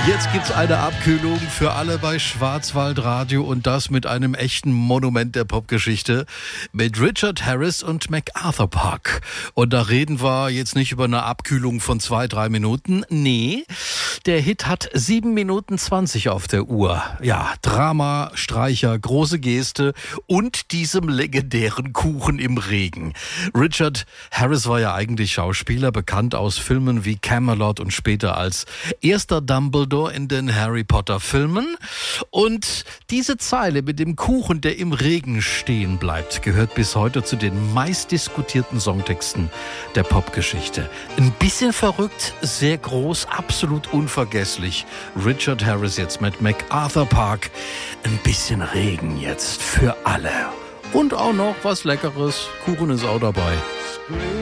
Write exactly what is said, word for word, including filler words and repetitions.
Jetzt gibt's eine Abkühlung für alle bei Schwarzwaldradio und das mit einem echten Monument der Popgeschichte mit Richard Harris und MacArthur Park. Und da reden wir jetzt nicht über eine Abkühlung von zwei, drei Minuten. Nee, der Hit hat sieben Minuten zwanzig auf der Uhr. Ja, Drama, Streicher, große Geste und diesem legendären Kuchen im Regen. Richard Harris war ja eigentlich Schauspieler, bekannt aus Filmen wie Camelot und später als erster Dumbledore in den Harry Potter Filmen. Und diese Zeile mit dem Kuchen, der im Regen stehen bleibt, gehört bis heute zu den meistdiskutierten Songtexten der Popgeschichte. Ein bisschen verrückt, sehr groß, absolut unvergesslich. Richard Harris jetzt mit MacArthur Park. Ein bisschen Regen jetzt für alle. Und auch noch was Leckeres. Kuchen ist auch dabei.